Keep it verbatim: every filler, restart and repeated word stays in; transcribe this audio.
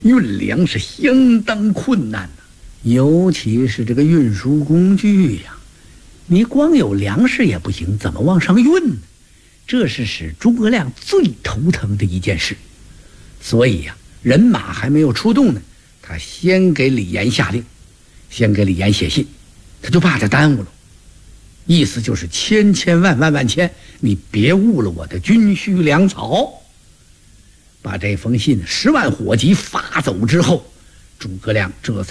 运粮是相当困难的，尤其是这个运输工具呀，你光有粮食也不行，怎么往上运呢？这是使诸葛亮最头疼的一件事。所以呀、啊，人马还没有出动呢，他先给李严下令，先给李严写信，他就怕他耽误了。意思就是千千万万万千，你别误了我的军需粮草。把这封信十万火急发走之后，诸葛亮这才